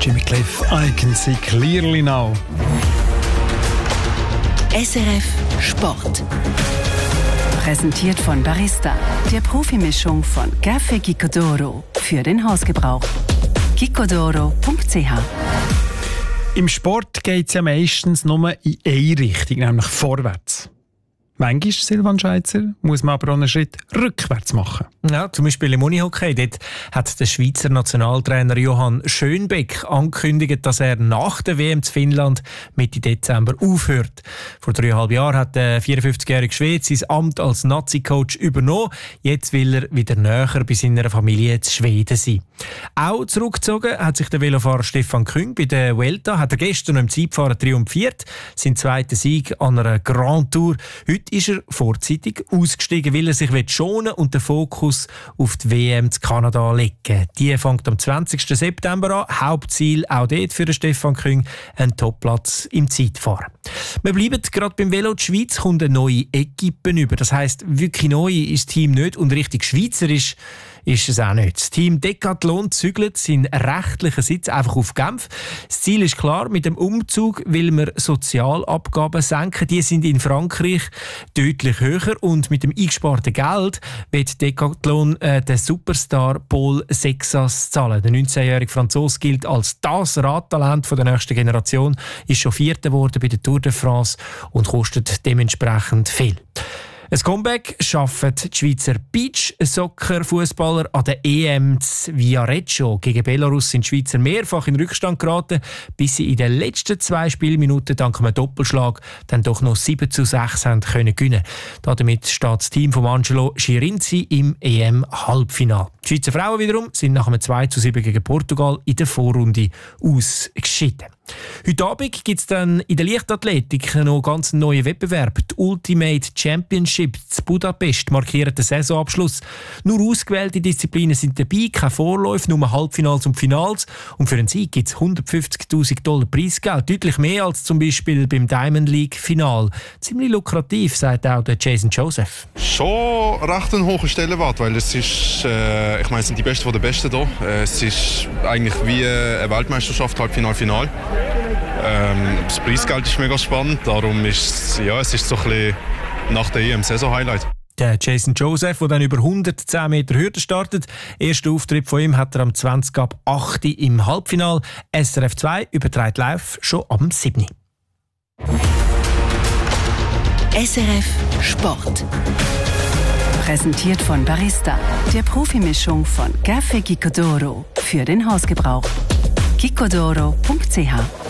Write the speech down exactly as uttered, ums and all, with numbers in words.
Jimmy Cliff, I can see clearly now. S R F Sport. Präsentiert von Barista, der Profimischung von Café Gicodoro für den Hausgebrauch. gicodoro punkt c h. Im Sport geht es ja meistens nur in eine Richtung, nämlich vorwärts. Manchmal, Silvan Scheizer, muss man aber auch einen Schritt rückwärts machen. Ja, zum Beispiel im Unihockey. Dort hat der Schweizer Nationaltrainer Johann Schönbeck angekündigt, dass er nach der W M zu Finnland Mitte Dezember aufhört. Vor dreieinhalb Jahren hat der vierundfünfzigjährige Schwede sein Amt als Nazi-Coach übernommen. Jetzt will er wieder näher bei seiner Familie zu Schweden sein. Auch zurückgezogen hat sich der Velofahrer Stefan Küng. Bei der Vuelta hat er gestern im Zeitfahren triumphiert. Sein zweiter Sieg an einer Grand Tour. Heute ist er vorzeitig ausgestiegen, weil er sich schonen und den Fokus auf die W M zu Kanada legen. Die fängt am zwanzigsten September an. Hauptziel auch dort für den Stefan Küng ein Topplatz im Zeitfahren. Wir bleiben gerade beim Velo. Die Schweiz kommt eine neue Equipe über. Das heisst, wirklich neu ist das Team nicht und richtig schweizerisch ist es auch nicht. Das Team Decathlon zügelt seinen rechtlichen Sitz einfach auf Genf. Das Ziel ist klar, mit dem Umzug will man Sozialabgaben senken. Die sind in Frankreich deutlich höher und mit dem eingesparten Geld wird Decathlon äh, den Superstar Paul Sexas zahlen. Der neunzehnjährige Franzose gilt als das Radtalent der nächsten Generation, ist schon Vierter geworden bei der Tour de France und kostet dementsprechend viel. Ein Comeback schaffen die Schweizer Beach-Soccer-Fußballer an der E M in Viareggio. Gegen Belarus sind die Schweizer mehrfach in Rückstand geraten, bis sie in den letzten zwei Spielminuten dank einem Doppelschlag dann doch noch sieben zu sechs haben können gewinnen. Damit steht das Team von Angelo Schirinzi im E M-Halbfinale. Die Schweizer Frauen wiederum sind nach einem zwei zu sieben gegen Portugal in der Vorrunde ausgeschieden. Heute Abend gibt es dann in der Leichtathletik noch ganz einen neuen Wettbewerb. Die Ultimate Championship zu Budapest markiert den Saisonabschluss. Nur ausgewählte Disziplinen sind dabei, keine Vorläufe, nur Halbfinals und Finals. Und für einen Sieg gibt es hundertfünfzigtausend Dollar Preisgeld. Deutlich mehr als zum Beispiel beim Diamond League Final. Ziemlich lukrativ, sagt auch der Jason Joseph. Schon recht ein hoher Stellenwert, weil es ist, äh, ich meine, es sind die Besten von den Besten hier. Es ist eigentlich wie eine Weltmeisterschaft, Halbfinal, Final. Ähm, das Preisgeld ist mega spannend, darum ist ja, es ist so ein bisschen nach der E M Saison-Highlight. Der Jason Joseph, der dann über hundertzehn Meter Hürde startet. Erster Auftritt von ihm hat er am zwanzig ab acht im Halbfinale. S R F zwei überträgt live schon am sieben. S R F Sport. Präsentiert von Barista, der Profimischung von Café Gicodoro für den Hausgebrauch. gicodoro punkt c h